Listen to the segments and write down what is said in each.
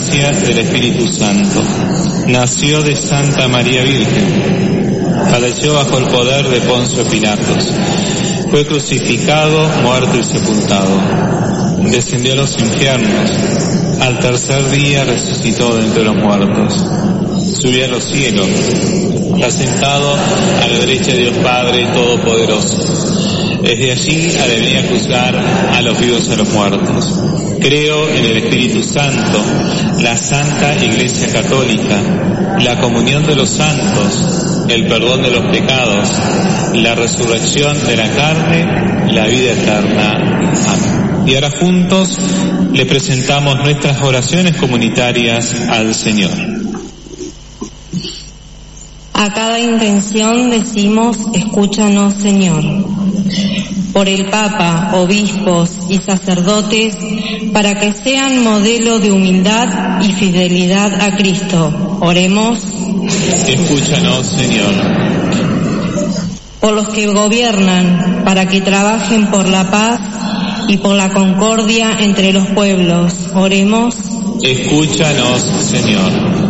gracia del Espíritu Santo. Nació de Santa María Virgen. Padeció bajo el poder de Poncio Pilatos. Fue crucificado, muerto y sepultado. Descendió a los infiernos. Al tercer día resucitó de entre los muertos. Subió a los cielos. Está sentado a la derecha de Dios Padre Todopoderoso. Desde allí ha de venir a juzgar a los vivos y a los muertos. Creo en el Espíritu Santo, la Santa Iglesia Católica, la comunión de los santos, el perdón de los pecados, la resurrección de la carne, la vida eterna. Amén. Y ahora juntos le presentamos nuestras oraciones comunitarias al Señor. A cada intención decimos, escúchanos, Señor. Por el Papa, obispos y sacerdotes, para que sean modelo de humildad y fidelidad a Cristo. Oremos. Escúchanos, Señor. Por los que gobiernan, para que trabajen por la paz y por la concordia entre los pueblos. Oremos. Escúchanos, Señor.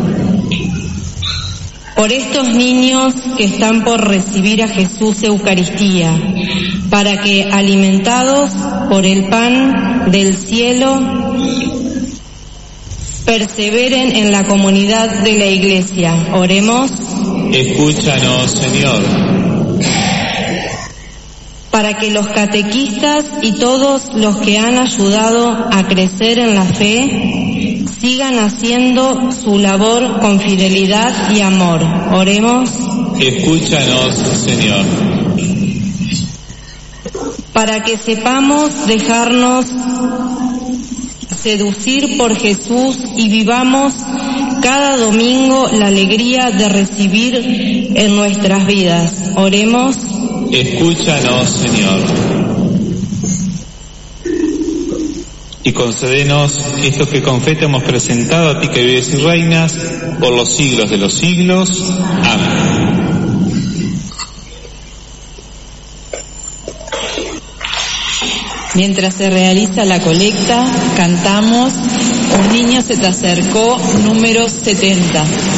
Por estos niños que están por recibir a Jesús Eucaristía, para que, alimentados por el pan del cielo, perseveren en la comunidad de la Iglesia. Oremos. Escúchanos, Señor. Para que los catequistas y todos los que han ayudado a crecer en la fe sigan haciendo su labor con fidelidad y amor. Oremos. Escúchanos, Señor. Para que sepamos dejarnos seducir por Jesús y vivamos cada domingo la alegría de recibir en nuestras vidas. Oremos. Escúchanos, Señor. Y concédenos esto que con fe te hemos presentado a ti que vives y reinas por los siglos de los siglos. Amén. Mientras se realiza la colecta, cantamos Un niño se te acercó, número 70.